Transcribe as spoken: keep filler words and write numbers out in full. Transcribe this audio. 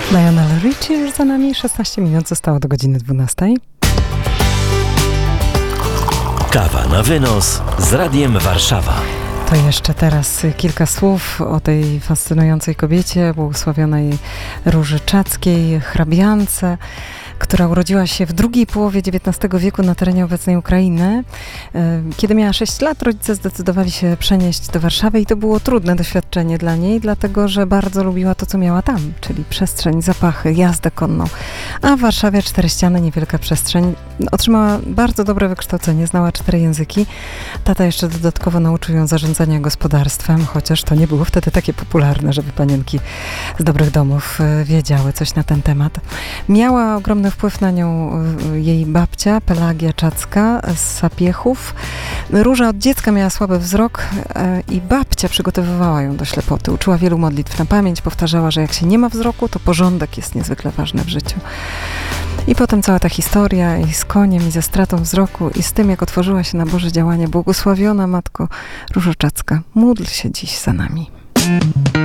Lionel Richie już za nami, szesnaście minut zostało do godziny dwunastej. Kawa na wynos z Radiem Warszawa. To jeszcze teraz kilka słów o tej fascynującej kobiecie, błogosławionej Róży Czackiej, hrabiance, która urodziła się w drugiej połowie dziewiętnastego wieku na terenie obecnej Ukrainy. Kiedy miała sześć lat, rodzice zdecydowali się przenieść do Warszawy i to było trudne doświadczenie dla niej, dlatego że bardzo lubiła to, co miała tam, czyli przestrzeń, zapachy, jazdę konną. A w Warszawie cztery ściany, niewielka przestrzeń. Otrzymała bardzo dobre wykształcenie, znała cztery języki. Tata jeszcze dodatkowo nauczył ją zarządzania gospodarstwem, chociaż to nie było wtedy takie popularne, żeby panienki z dobrych domów wiedziały coś na ten temat. Miała ogromny wpływ na nią jej babcia, Pelagia Czacka z Sapiechów. Róża od dziecka miała słaby wzrok i babcia przygotowywała ją do ślepoty. Uczyła wielu modlitw na pamięć, powtarzała, że jak się nie ma wzroku, to porządek jest niezwykle ważny w życiu. I potem cała ta historia i z koniem, i ze stratą wzroku, i z tym, jak otworzyła się na Boże działanie. Błogosławiona Matko Różo Czacka, módl się dziś za nami.